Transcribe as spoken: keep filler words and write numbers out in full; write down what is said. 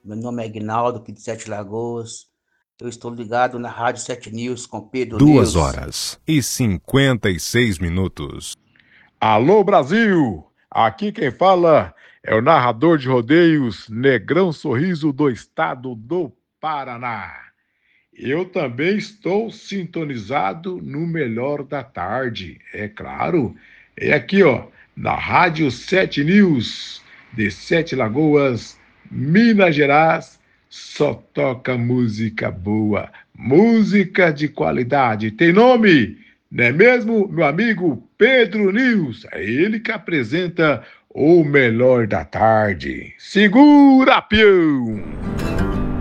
Meu nome é Aguinaldo, aqui de Sete Lagoas. Eu estou ligado na Rádio Sete News com Pedro Duas News. horas e cinquenta e seis minutos. Alô, Brasil! Aqui quem fala é o narrador de rodeios Negrão Sorriso do estado do Paraná. Eu também estou sintonizado no melhor da tarde, é claro. É aqui, ó, na Rádio Sete News, de Sete Lagoas, Minas Gerais. Só toca música boa, música de qualidade. Tem nome, não é mesmo, meu amigo Pedro News? É ele que apresenta o melhor da tarde. Segura, peão!